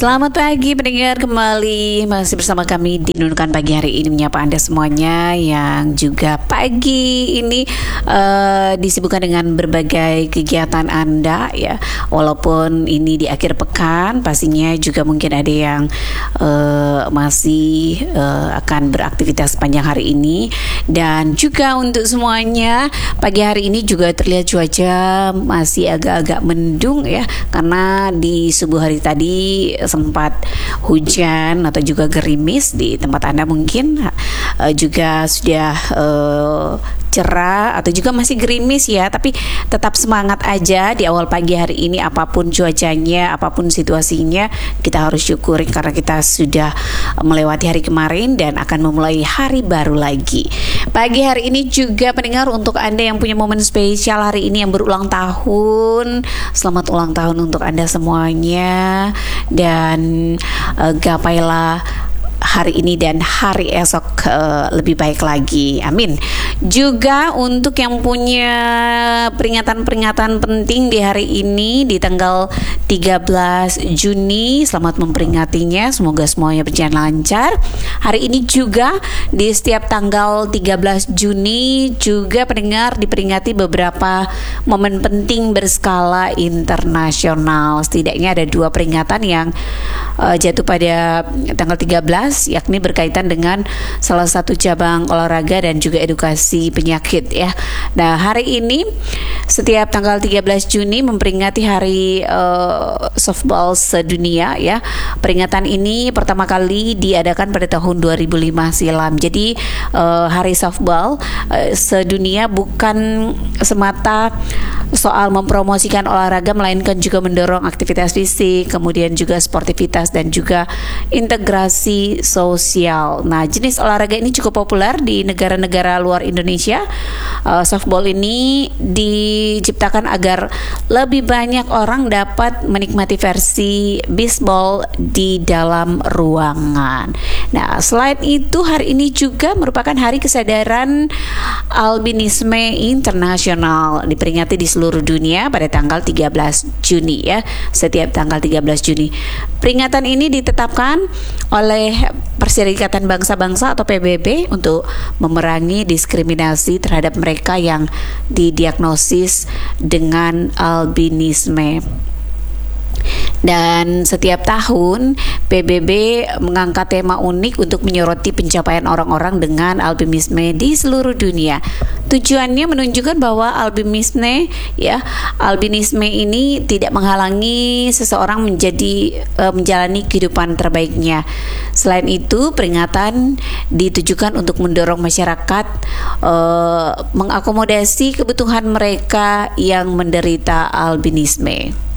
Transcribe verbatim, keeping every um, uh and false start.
Selamat pagi pendengar, kembali masih bersama kami di Nunukan Pagi hari ini, menyapa Anda semuanya yang juga pagi ini uh, disibukkan dengan berbagai kegiatan Anda ya. Walaupun ini di akhir pekan, pastinya juga mungkin ada yang uh, masih uh, akan beraktivitas sepanjang hari ini. Dan juga untuk semuanya, pagi hari ini juga terlihat cuaca masih agak-agak mendung ya, karena di subuh hari tadi sempat hujan atau juga gerimis di tempat Anda, mungkin uh, juga sudah uh, cerah atau juga masih gerimis ya, tapi tetap semangat aja di awal pagi hari ini. Apapun cuacanya, apapun situasinya, kita harus syukuri karena kita sudah melewati hari kemarin dan akan memulai hari baru lagi. Pagi hari ini juga pendengar, untuk Anda yang punya momen spesial hari ini, yang berulang tahun, selamat ulang tahun untuk Anda semuanya. Dan uh, gapailah hari ini dan hari esok uh, lebih baik lagi, amin. Juga untuk yang punya peringatan-peringatan penting di hari ini, di tanggal tiga belas Juni, selamat memperingatinya, semoga semuanya berjalan lancar. Hari ini juga di setiap tanggal tiga belas Juni juga pendengar diperingati beberapa momen penting berskala internasional. Setidaknya ada dua peringatan yang uh, jatuh pada tanggal tiga belas, yakni berkaitan dengan salah satu cabang olahraga dan juga edukasi penyakit ya. Nah, hari ini setiap tanggal tiga belas Juni memperingati hari uh, softball sedunia ya. Peringatan ini pertama kali diadakan pada tahun dua ribu lima silam. Jadi uh, hari softball uh, sedunia bukan semata soal mempromosikan olahraga, melainkan juga mendorong aktivitas fisik, kemudian juga sportivitas dan juga integrasi sosial. Nah, jenis olahraga ini cukup populer di negara-negara luar Indonesia. Uh, softball ini diciptakan agar lebih banyak orang dapat menikmati versi baseball di dalam ruangan. Nah, selain itu hari ini juga merupakan hari kesadaran albinisme internasional, diperingati di seluruh dunia pada tanggal tiga belas Juni ya. Setiap tanggal tiga belas Juni. Peringatan ini ditetapkan oleh Perserikatan Bangsa-Bangsa atau P B B untuk memerangi diskriminasi terhadap mereka yang didiagnosis dengan albinisme. Dan setiap tahun P B B mengangkat tema unik untuk menyoroti pencapaian orang-orang dengan albinisme di seluruh dunia. Tujuannya menunjukkan bahwa albinisme ya, albinisme ini tidak menghalangi seseorang menjadi e, menjalani kehidupan terbaiknya. Selain itu, peringatan ditujukan untuk mendorong masyarakat e, mengakomodasi kebutuhan mereka yang menderita albinisme.